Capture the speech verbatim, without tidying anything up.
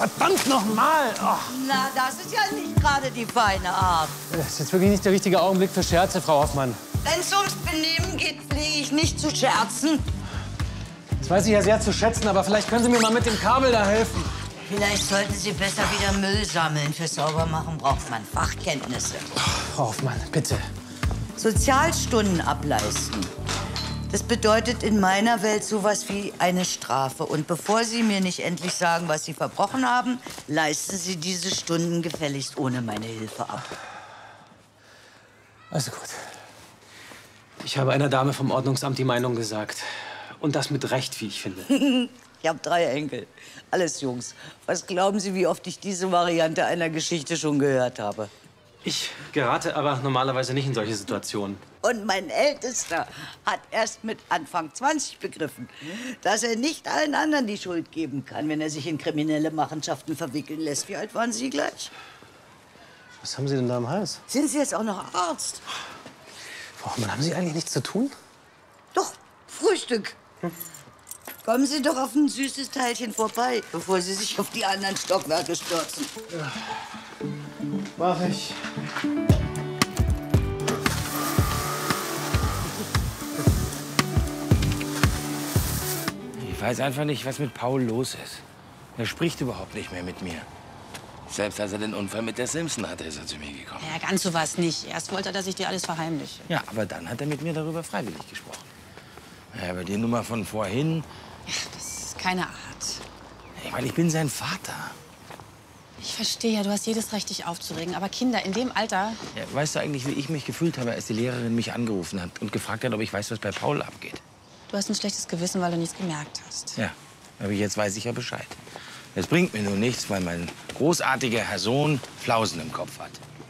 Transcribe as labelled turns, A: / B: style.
A: Verdammt nochmal! Oh.
B: Na, das ist ja nicht gerade die feine Art.
A: Das ist jetzt wirklich nicht der richtige Augenblick für Scherze, Frau Hoffmann.
B: Wenn es ums Benehmen geht, pflege ich nicht zu scherzen.
A: Das weiß ich ja sehr zu schätzen, aber vielleicht können Sie mir mal mit dem Kabel da helfen.
B: Vielleicht sollten Sie besser wieder Müll sammeln. Für Saubermachen braucht man Fachkenntnisse.
A: Frau Hoffmann, bitte.
B: Sozialstunden ableisten. Das bedeutet in meiner Welt sowas wie eine Strafe. Und bevor Sie mir nicht endlich sagen, was Sie verbrochen haben, leisten Sie diese Stunden gefälligst ohne meine Hilfe ab.
A: Also gut. Ich habe einer Dame vom Ordnungsamt die Meinung gesagt. Und das mit Recht, wie ich finde.
B: Ich habe drei Enkel. Alles Jungs. Was glauben Sie, wie oft ich diese Variante einer Geschichte schon gehört habe?
A: Ich gerate aber normalerweise nicht in solche Situationen.
B: Und mein Ältester hat erst mit Anfang zwanzig begriffen, dass er nicht allen anderen die Schuld geben kann, wenn er sich in kriminelle Machenschaften verwickeln lässt. Wie alt waren Sie gleich?
A: Was haben Sie denn da am Hals?
B: Sind Sie jetzt auch noch Arzt?
A: Frau Hoffmann, haben Sie eigentlich nichts zu tun?
B: Doch, Frühstück. Hm. Kommen Sie doch auf ein süßes Teilchen vorbei, bevor Sie sich auf die anderen Stockwerke stürzen.
A: Ja. Mach ich.
C: Ich weiß einfach nicht, was mit Paul los ist. Er spricht überhaupt nicht mehr mit mir. Selbst als er den Unfall mit der Simpson hatte, ist er zu mir gekommen.
D: Ja, ganz so was nicht. Erst wollte er, dass ich dir alles verheimliche.
C: Ja, aber dann hat er mit mir darüber freiwillig gesprochen. Ja, aber die Nummer von vorhin...
D: Ja, das ist keine Art.
C: Ich meine, ich bin sein Vater.
D: Ich verstehe ja, du hast jedes Recht, dich aufzuregen. Aber Kinder in dem Alter...
C: Ja, weißt du eigentlich, wie ich mich gefühlt habe, als die Lehrerin mich angerufen hat und gefragt hat, ob ich weiß, was bei Paul abgeht?
D: Du hast ein schlechtes Gewissen, weil du nichts gemerkt hast.
C: Ja, aber jetzt weiß ich ja Bescheid. Es bringt mir nur nichts, weil mein großartiger Herr Sohn Flausen im Kopf hat.